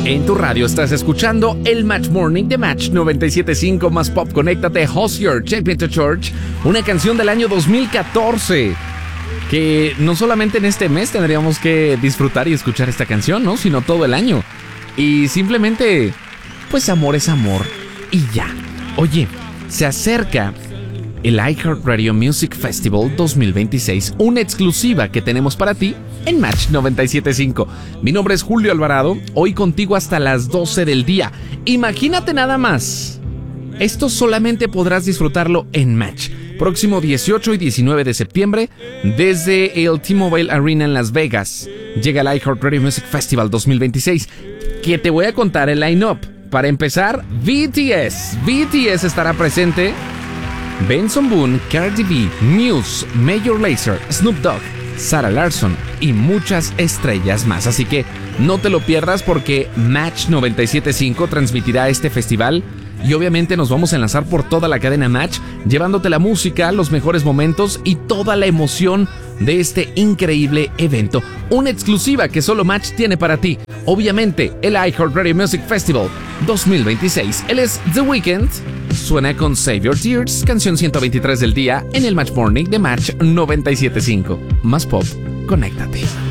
En tu radio estás escuchando el Match Morning de Match 97.5 más Pop. Conéctate, Hozier, Champion to Church, una canción del año 2014 que no solamente en este mes tendríamos que disfrutar y escuchar esta canción, ¿no? Sino todo el año. Y simplemente, pues amor es amor y ya. Oye, se acerca el iHeartRadio Music Festival 2026, una exclusiva que tenemos para ti en Match 97.5. Mi nombre es Julio Alvarado, hoy contigo hasta las 12 del día. Imagínate nada más. Esto solamente podrás disfrutarlo en Match. Próximo 18 y 19 de septiembre, desde el T-Mobile Arena en Las Vegas, llega el iHeartRadio Music Festival 2026, que te voy a contar el line-up. Para empezar, BTS estará presente. Benson Boone, Cardi B, Muse, Major Lazer, Snoop Dogg, Sarah Larsson y muchas estrellas más. Así que no te lo pierdas porque Match 97.5 transmitirá este festival y obviamente nos vamos a enlazar por toda la cadena Match, llevándote la música, los mejores momentos y toda la emoción de este increíble evento. Una exclusiva que solo Match tiene para ti. Obviamente, el iHeartRadio Music Festival 2026. Él es The Weeknd. Suena con Save Your Tears, canción 123 del día, en el Match Morning de Match 97.5. Más Pop, conéctate.